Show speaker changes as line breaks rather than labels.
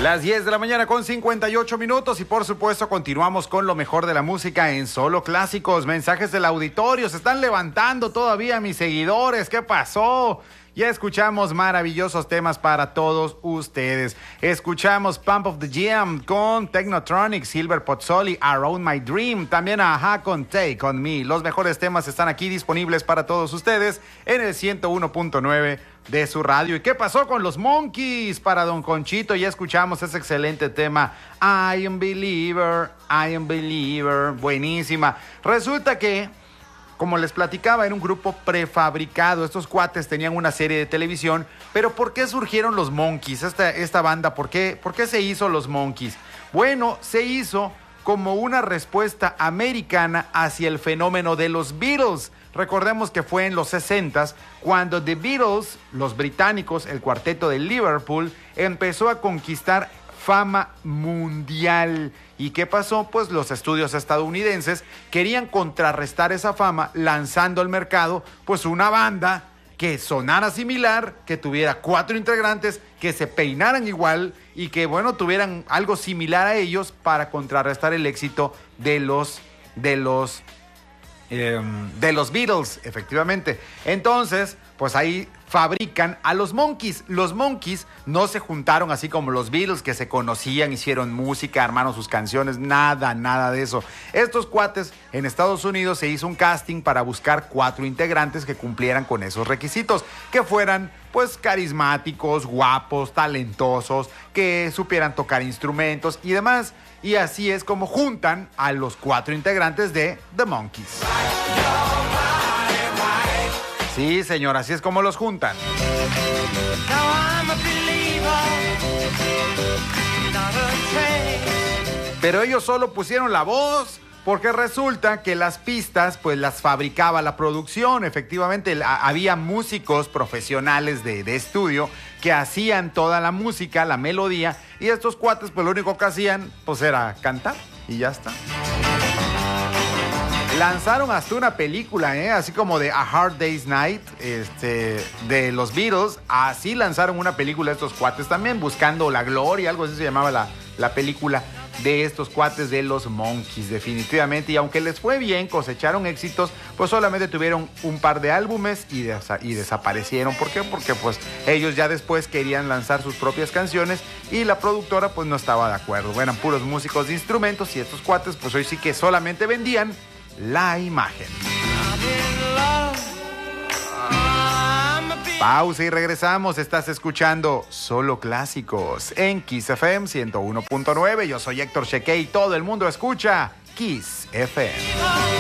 Las 10 de la mañana con 58 minutos y por supuesto continuamos con lo mejor de la música en Solo Clásicos. Mensajes del auditorio, se están levantando todavía mis seguidores. ¿Qué pasó? Ya escuchamos maravillosos temas para todos ustedes. Escuchamos Pump of the Jam con Technotronic, Silver Pozzoli, Around My Dream. También Aja con Take On Me. Los mejores temas están aquí disponibles para todos ustedes en el 101.9 de su radio. ¿Y qué pasó con los Monkeys? Para Don Conchito ya escuchamos ese excelente tema I Am Believer, I Am Believer. Buenísima. Resulta que, como les platicaba, era un grupo prefabricado. Estos cuates tenían una serie de televisión. Pero ¿por qué surgieron los Monkeys? Esta banda, ¿por qué se hizo los Monkeys? Bueno, se hizo como una respuesta americana hacia el fenómeno de los Beatles. Recordemos que fue en los 60s cuando The Beatles, los británicos, el cuarteto de Liverpool, empezó a conquistar fama mundial. ¿Y qué pasó? Pues los estudios estadounidenses querían contrarrestar esa fama lanzando al mercado pues una banda que sonara similar, que tuviera 4 integrantes, que se peinaran igual y que, bueno, tuvieran algo similar a ellos para contrarrestar el éxito de los Beatles, efectivamente. Entonces, pues ahí fabrican a los Monkeys. Los Monkeys no se juntaron así como los Beatles, que se conocían, hicieron música, armaron sus canciones, nada de eso. Estos cuates, en Estados Unidos se hizo un casting para buscar 4 integrantes que cumplieran con esos requisitos, que fueran pues carismáticos, guapos, talentosos, que supieran tocar instrumentos y demás. Y así es como juntan a los 4 integrantes de The Monkeys. Sí, señor, así es como los juntan. Pero ellos solo pusieron la voz, porque resulta que las pistas pues las fabricaba la producción. Efectivamente, había músicos profesionales de estudio que hacían toda la música, la melodía, y estos cuates pues lo único que hacían pues era cantar y ya está. Lanzaron hasta una película, así como de A Hard Day's Night, de los Beatles. Así lanzaron una película estos cuates también, Buscando la Gloria, algo así se llamaba la película de estos cuates de los Monkeys, definitivamente. Y aunque les fue bien, cosecharon éxitos, pues solamente tuvieron un par de álbumes y desaparecieron. ¿Por qué? Porque pues ellos ya después querían lanzar sus propias canciones y la productora pues no estaba de acuerdo. Eran puros músicos de instrumentos y estos cuates pues hoy sí que solamente vendían la imagen. Pausa y regresamos. Estás escuchando Solo Clásicos en Kiss FM 101.9. Yo soy Héctor Cheque y todo el mundo escucha Kiss FM.